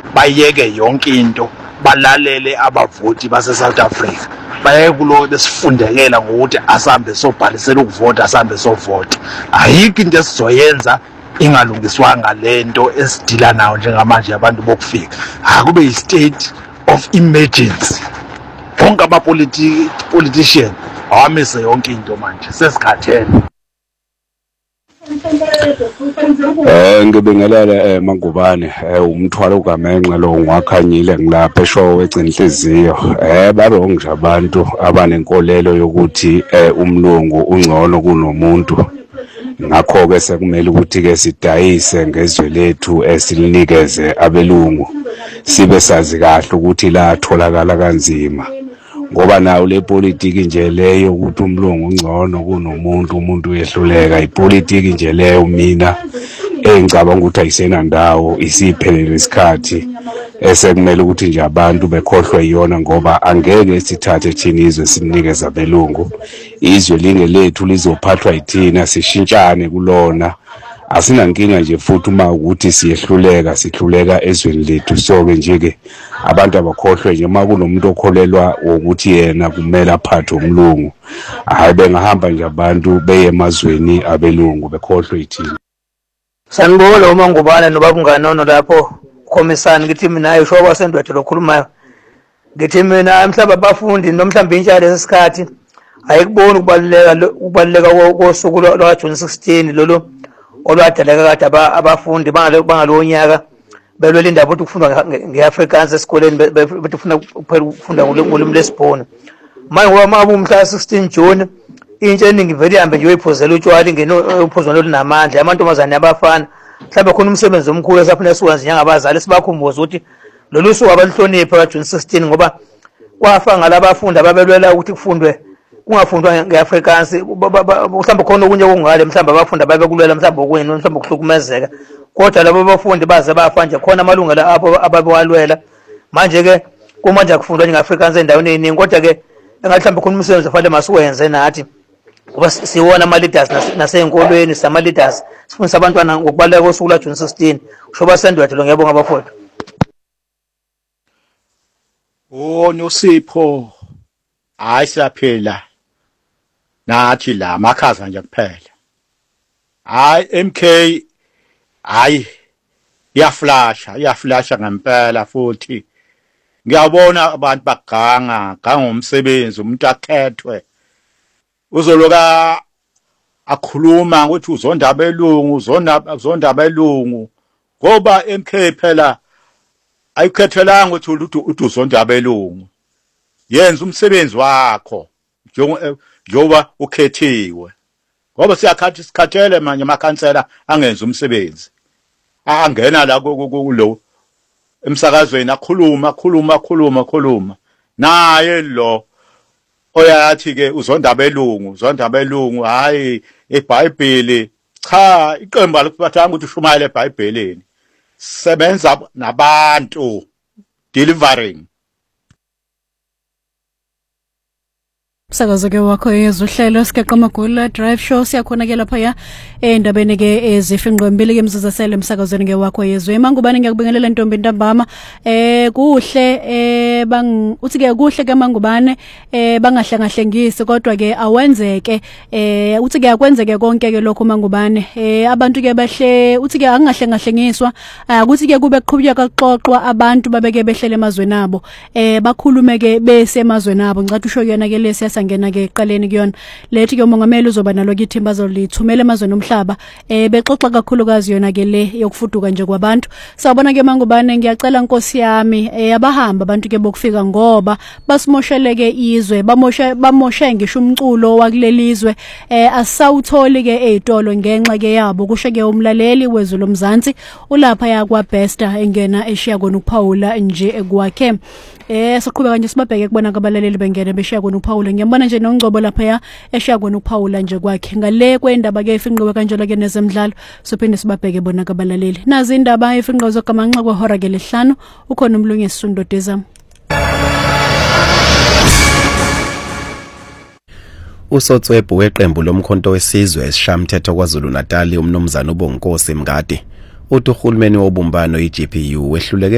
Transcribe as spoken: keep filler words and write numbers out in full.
bayeke yonke into balalele abavoti base South Africa baye kulo besifundekela ngokuthi asambe sobhalisela ukuvota asambe sovota ayikho into esizoyenza ingalungiswanga lento esidila nayo njengamanje abantu bokufika akube i state of emergency bonke aba politician awamise yonke into manje sesikhathele. Eh ngibingelela eh Mangubane eh umthwalo uGamenxe lo ngwakhanyile ngilapha eshowe wegcina inhliziyo eh baronke nje abantu abanenkolelo yokuthi eh umlungu ungcono kunomuntu ngakho ke sekumele ukuthi ke sidayise ngezwe lethu esilinikeze abelungu sibe sazi kahle ukuthi la tholakala kanzima ngoba nawo le politiki nje leyo ukuthi umlungu ungcono kunomuntu umuntu uyehluleka ipolitiki nje leyo mina engicabanga ukuthi ayisena ndawo isiphelele isikhathi esekumele ukuthi nje abantu bekhohlwe iyona ngoba angeke sithathe thina izwe sinikeza abelungu izwe linge lethu lizophathwa yithina sishintshane kulona asinankinga nje futhi uma ukuthi siyehluleka sihluleka ezweni lethu so ke nje ke abantu abakhohlwe nje uma kunomuntu okholelwa ukuthi yena kumele aphathe umlungu hayi bengahamba nje abantu beye emazweni abelungu bekhohlwe yithina. Sanibona uMangubane nobaba unganono lapho khomisani ngithi mina ayisho kwasendwethe lokhulumayo ngithi mina mhlawumbe abafundi nomhlawumbe intsha lesikhathi ayikubona ukubaluleka ukubaluleka kosuku lwa June sixteen lolo olwadaleka kade abafundi bangalonyaka belwela indaba ukuthi kufundwa ngeAfrikaans esikoleni bethi ufuna kuphela ukufunda ngolimi lesibhono manje ngoba mabu umhla sixteen June intsha eningi vele ihambe nje uyiphozela utshwala ingene uphozwana olunamandla amantombazane abafana mhlawumbe khona umsebenzi omkhulu esafuna siwenze njengabazali sibakhumbuza ukuthi lolu suku abalihloniphe ka June sixteen ngoba kwafa ngalabafundi ababelwela ukuthi kufundwe kungafundwa ngeAfrikaans mhlawumbe khona okunye okungale mhlawumbe abafundi ababekulwela mhlawumbe okweni mhlawumbe ukuhlukumezeka kodwa labo bafundi baze bafa nje khona amalungelo abo ababewalwela manje ke kumanje akufundwa ngeAfrikaans endaweni eningi kodwa ke engathi mhlawumbe khona umsebenzi ofanele masiwenze nathi ngoba siwona ama leaders naseyinkolweni sama leaders sifundisa abantwana ngokubaleka kosuku lwa June sixteen usho basendwethe lo ngiyabonga abafowethu. Oh noSipho hayi siyaphila nathi la makhaza nje kuphela hayi M K hayi iyaflasha iyaflasha ngempela futhi ngiyabona abantu baganga ganga umsebenzi umuntu akhethwe uzoloka akhuluma ukuthi uzonda abelungu uzonda uzonda abelungu ngoba M K phela ayikhethelanga ukuthi uthi uzonda abelungu yenza umsebenzi wakho njengoba ukhethiwe ngoba siyakhathi sikhathele manje amakhansela angenza umsebenzi angena la kulo emsakazweni akhuluma akhuluma akhuluma akhuluma naye lo oyathi ke uzonda abelungu uzonda abelungu hayi eBhayibheli cha iqembu alikubathanga ukuthi ushumayele eBhayibhelini sebenza nabantu delivering. Sakazo ke wakho yezuhlelo sikeqa magula drive show siyakhona ke lapha ya endabeni ke ezifingqwembili ke mzuzasele emsakazweni ke wakho yezwe Mangubane ngiyakubingelela ntombi ntambama eh kuhle eh bang uthi ke kuhle ke Mangubane eh bangahlangahlengisi kodwa ke awenzeke eh uthi ke akwenzeke konke ke lokho Mangubane eh abantu ke bahle uthi ke angahlangahlengizwa ukuthi ke kube kuqhubeka kuxoxwa abantu babeke behlele emazweni abo eh bakhulume ke bese emazweni abo ngicathi usho yena ke lesi ngena ke eqaleni kuyona lethi ke umongameli uzoba nalo ke ithimba zolithumela emazweni omhlaba eh bexoxa kakhulukazi yona ke le yokufuduka nje kwabantu sawubona ke Mangubane ngiyacela Nkosi yami eh abahamba abantu ke bokufika ngoba basimosheleke izwe bamosha bamoshe ngisho umculo wakulelizwe eh asawutholi ke ezitolo ngenxa ke yabo kusho ke umlaleli wezwe lomzansi ulapha yakwa Besta engena eshiya kona uPaula nje ekwakhe eh siqhubeka nje sibabheke kubona kabalaleli bengene beshiya kona uPaula ngiyambona nje noNgcobo lapha ya eshiya kona uPaula nje kwakhe ngale kwendaba ke ifinqiwe kanjalo ke nezemidlalo sophinde sibabheke bona kabalaleli nazi indaba ifinqiwe zogamanxa kwehora ke lehlanu ukhona umlungu esisundodeza Usotswebhu weqembu lomkhonto wesizwe esishamthetho kwaZulu Natal umnomzana uBonginkosi Mngadi uthi uhulumeni wobumbano iG P U wehluleke